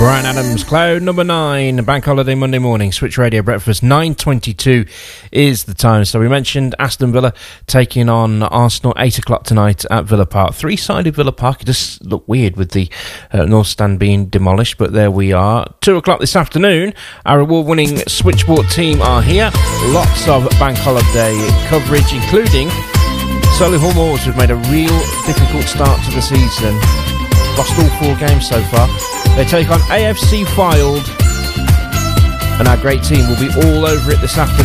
Bryan Adams, Cloud number 9, Bank Holiday Monday morning, Switch Radio Breakfast, 9:22 is the time. So we mentioned Aston Villa taking on Arsenal, 8 o'clock tonight at Villa Park. Three-sided Villa Park. It does look weird with the North Stand being demolished, but there we are. 2 o'clock this afternoon, our award-winning Switchboard team are here. Lots of Bank Holiday coverage, including Solihull Moors, who've made a real difficult start to the season. Lost all 4 games so far. They take on AFC Fylde, and our great team will be all over it this afternoon.